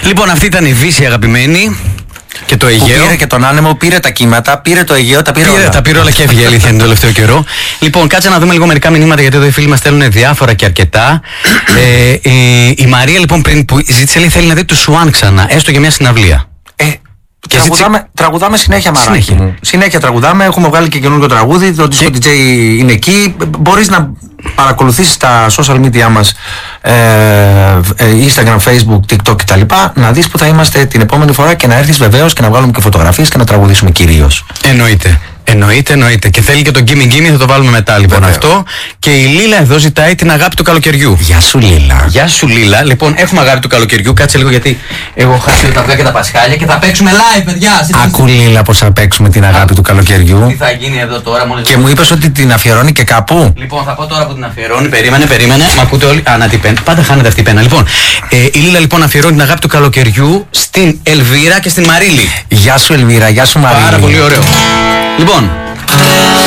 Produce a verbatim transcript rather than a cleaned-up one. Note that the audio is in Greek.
Λοιπόν, αυτή ήταν η Βύση, αγαπημένη. Και το Αιγαίο. Πήρε και τον άνεμο, πήρε τα κύματα, πήρε το Αιγαίο, τα πήρε, πήρε όλα. Τα πήρε όλα και έφυγε, αλήθεια είναι, το τελευταίο καιρό. Λοιπόν, κάτσε να δούμε λίγο μερικά μηνύματα, γιατί εδώ οι φίλοι μας στέλνουν διάφορα και αρκετά. ε, η, η Μαρία, λοιπόν, πριν που ζήτησε, λέει, θέλει να δει του Σουάν ξανά, έστω για μια συναυλία. Ε, και τραγουδάμε, ζήτησε... τραγουδάμε συνέχεια, μαράκι. Συνέχεια. συνέχεια τραγουδάμε, έχουμε βγάλει και καινούργιο τραγούδι. Το Disco και... ντι τζέι είναι εκεί. Μπορείς να παρακολουθήσεις τα social media μας, ε, ε, Instagram, Facebook, TikTok κτλ. Να δεις που θα είμαστε την επόμενη φορά και να έρθεις βεβαίως και να βγάλουμε και φωτογραφίες και να τραγουδήσουμε κυρίως. Εννοείται. Εννοείται, εννοείται. Και θέλει και τον Gimme Gimme, θα το βάλουμε μετά λοιπόν. Βεβαίως. Αυτό. Και η Λίλα εδώ ζητάει την αγάπη του καλοκαιριού. Γεια σου, Λίλα. Γεια σου, Λίλα. Λοιπόν, έχουμε αγάπη του καλοκαιριού. Κάτσε λίγο, γιατί έχω χάσει τα αυγά και τα πασχάλια και θα παίξουμε live, παιδιά. Άκου, Λίλα, πως θα παίξουμε την αγάπη Α, του καλοκαιριού. Τι θα γίνει εδώ τώρα, μόλις. Και μου είπες ότι την αφιερώνει και κάπου. Λοιπόν, θα πω τώρα που την αφιερώνει. Περίμενε, περίμενε. Μ' ακούτε όλοι. Α, να την πένα. Πάντα χάνεται αυτή η πένα. Λοιπόν, ε, η Λίλα λοιπόν αφιερώνει την αγάπη του καλοκαιριού στην Ελβίρα και στην Μαρίλη. Γεια σου, Ελβίρα. Γεια σου, Μαρίλη. Πάρα πολύ ωραίο. Λοιπόν.